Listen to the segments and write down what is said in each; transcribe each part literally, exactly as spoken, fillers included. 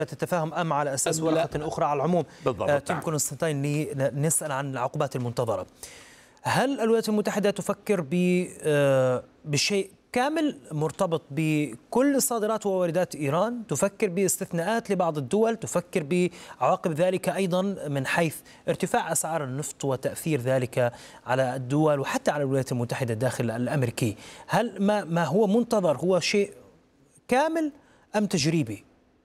التفاهم أم على أساس ورقة أخرى؟ على العموم تيم كونستانتين نسأل عن العقوبات المنتظرة. هل الولايات المتحدة تفكر بشيء كامل مرتبط بكل صادرات وواردات إيران؟ تفكر باستثناءات لبعض الدول؟ تفكر بعواقب ذلك أيضا من حيث ارتفاع أسعار النفط وتأثير ذلك على الدول وحتى على الولايات المتحدة الداخل الأمريكي؟ هل ما, ما هو منتظر هو شيء كامل أم تجريبي؟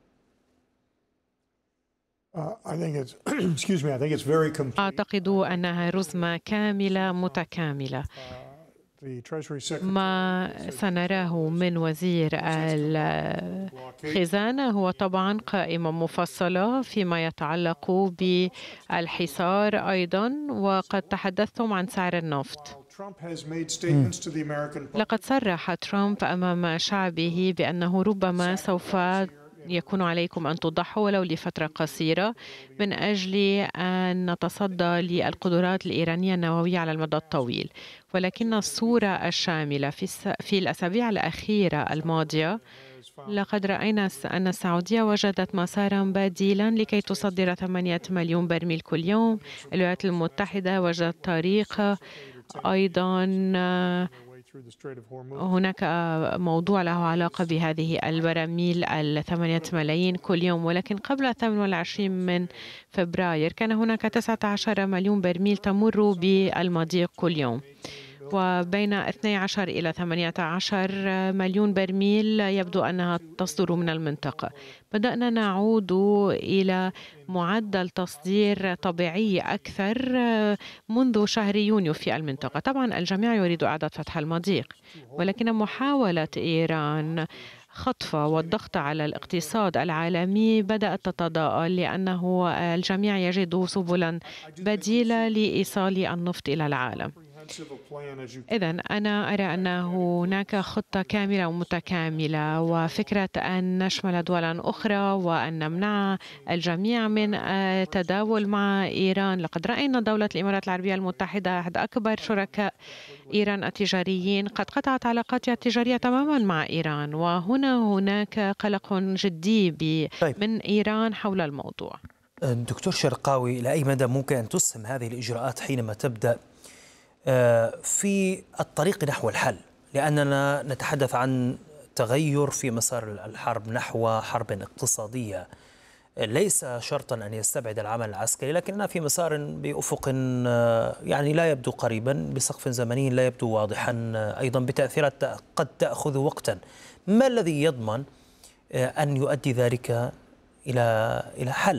أعتقد أنها رزمة كاملة متكاملة. ما سنراه من وزير الخزانة هو طبعا قائمة مفصلة فيما يتعلق بالحصار أيضا، وقد تحدثتم عن سعر النفط. لقد صرح ترامب أمام شعبه بأنه ربما سوف يكون عليكم أن تضحوا ولو لفترة قصيرة من أجل أن نتصدى للقدرات الإيرانية النووية على المدى الطويل، ولكن الصورة الشاملة في, في الأسابيع الأخيرة الماضية لقد رأينا أن السعودية وجدت مسارا بديلا لكي تصدر ثمانية مليون برميل كل يوم. الولايات المتحدة وجدت طريق أيضا. هناك موضوع له علاقة بهذه البراميل الثمانية ملايين كل يوم، ولكن قبل الثامن والعشرين من فبراير كان هناك تسعة عشر مليون برميل تمر بالمضيق كل يوم، وبين اثني عشر إلى ثمانية عشر مليون برميل يبدو أنها تصدر من المنطقة. بدأنا نعود إلى معدل تصدير طبيعي أكثر منذ شهر يونيو في المنطقة. طبعا الجميع يريد إعادة فتح المضيق، ولكن محاولة إيران خطفة والضغط على الاقتصاد العالمي بدأت تتضاءل، لأنه الجميع يجد سبلا بديلة لإيصال النفط إلى العالم. إذن أنا أرى أن هناك خطة كاملة ومتكاملة، وفكرة أن نشمل دولا أخرى وأن نمنع الجميع من التداول مع إيران. لقد رأينا دولة الإمارات العربية المتحدة أحد أكبر شركاء إيران التجاريين قد قطعت علاقاتها التجارية تماما مع إيران، وهنا هناك قلق جدي من إيران حول الموضوع. دكتور شرقاوي، إلى أي مدى ممكن أن تسهم هذه الإجراءات حينما تبدأ في الطريق نحو الحل؟ لأننا نتحدث عن تغير في مسار الحرب نحو حرب اقتصادية، ليس شرطا أن يستبعد العمل العسكري، لكننا في مسار بأفق يعني لا يبدو قريبا، بسقف زمني لا يبدو واضحا، أيضا بتأثيرات قد تأخذ وقتا. ما الذي يضمن أن يؤدي ذلك إلى إلى حل؟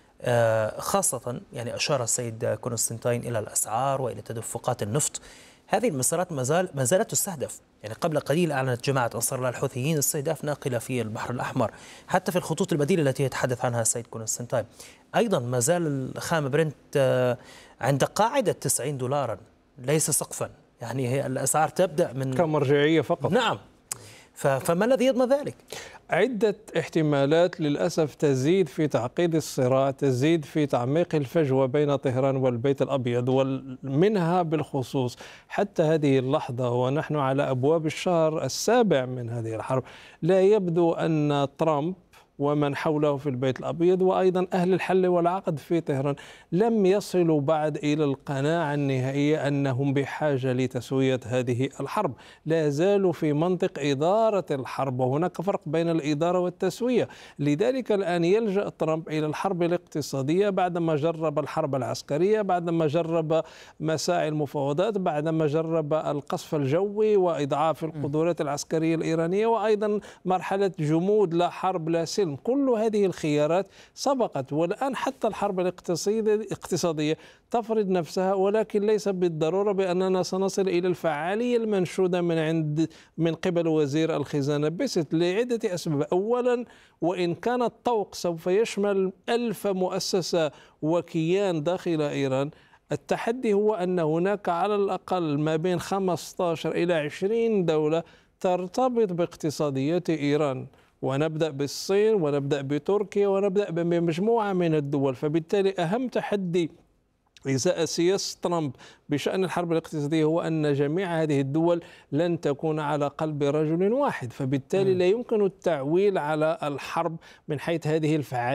خاصة يعني أشار السيد كونستانتين إلى الأسعار وإلى تدفقات النفط. هذه المسارات ما زال ما زالت تستهدف. يعني قبل قليل أعلنت جماعة أنصار الله الحوثيين استهداف ناقلة في البحر الأحمر، حتى في الخطوط البديلة التي يتحدث عنها السيد كونستانتين. أيضا ما زال الخام برنت عند قاعدة تسعين دولارا، ليس سقفا. يعني هي الأسعار تبدأ من كمرجعية فقط. نعم. فما الذي يضمن ذلك؟ عدة احتمالات للأسف تزيد في تعقيد الصراع، تزيد في تعميق الفجوة بين طهران والبيت الأبيض، ومنها بالخصوص حتى هذه اللحظة ونحن على أبواب الشهر السابع من هذه الحرب، لا يبدو أن ترامب ومن حوله في البيت الأبيض وأيضا أهل الحل والعقد في طهران لم يصلوا بعد إلى القناعة النهائية أنهم بحاجة لتسوية هذه الحرب. لا زالوا في منطق إدارة الحرب، وهناك فرق بين الإدارة والتسوية. لذلك الآن يلجأ ترامب إلى الحرب الاقتصادية بعدما جرب الحرب العسكرية، بعدما جرب مساعي المفاوضات، بعدما جرب القصف الجوي وإضعاف القدرات العسكرية الإيرانية، وأيضا مرحلة جمود لا حرب لا سلم. كل هذه الخيارات سبقت، والآن حتى الحرب الاقتصادية تفرض نفسها، ولكن ليس بالضرورة بأننا سنصل إلى الفعالية المنشودة من عند من قبل وزير الخزانة بيست لعدة أسباب. أولا، وإن كان الطوق سوف يشمل ألف مؤسسة وكيان داخل إيران، التحدي هو أن هناك على الأقل ما بين خمسة عشر إلى عشرين دولة ترتبط باقتصاديات إيران، ونبدأ بالصين ونبدأ بتركيا ونبدأ بمجموعة من الدول. فبالتالي أهم تحدي إزاء سياسة ترامب بشأن الحرب الاقتصادية هو أن جميع هذه الدول لن تكون على قلب رجل واحد، فبالتالي لا يمكن التعويل على الحرب من حيث هذه الفعالية